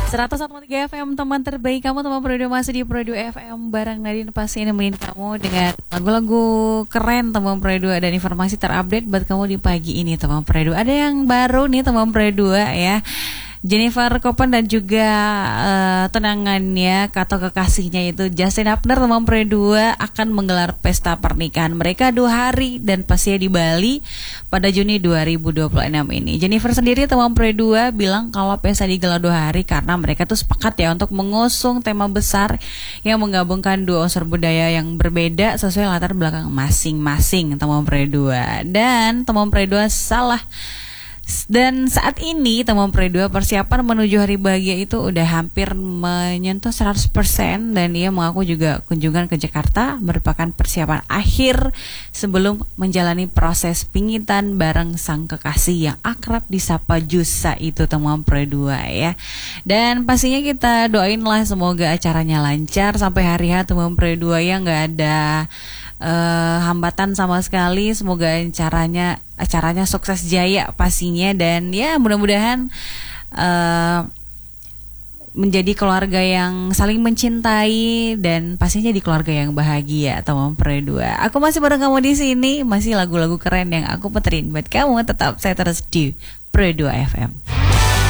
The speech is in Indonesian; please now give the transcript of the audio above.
101.3 FM, teman terbaik kamu, teman Pro2 masih di Pro2 FM bareng Nadine, pasti nemenin kamu dengan lagu-lagu keren teman Pro2 dan informasi terupdate buat kamu di pagi ini teman Pro2. Ada yang baru nih teman Pro2 ya. Jennifer Kopen dan juga tunangannya atau kekasihnya itu Justin Hubner teman Pro2 akan menggelar pesta pernikahan mereka 2 hari dan pastinya di Bali pada Juni 2026 ini. Jennifer sendiri teman Pro2 bilang kalau pesta digelar 2 hari karena mereka tuh sepakat ya untuk mengusung tema besar yang menggabungkan dua unsur budaya yang berbeda sesuai latar belakang masing-masing teman Pro2. Dan teman Pro2 salah. Dan saat ini teman Pro2 persiapan menuju hari bahagia itu udah hampir menyentuh 100% dan dia mengaku juga kunjungan ke Jakarta merupakan persiapan akhir sebelum menjalani proses pingitan bareng sang kekasih yang akrab disapa Jusa itu teman Pro2 ya. Dan pastinya kita doain lah semoga acaranya lancar sampai hari H teman Pro2 ya, nggak ada hambatan sama sekali. Semoga acaranya sukses jaya pastinya, dan ya mudah-mudahan menjadi keluarga yang saling mencintai dan pastinya di keluarga yang bahagia teman Pro2. Aku masih bareng kamu di sini, masih lagu-lagu keren yang aku puterin buat kamu. Tetap saya terus di Pro2 FM.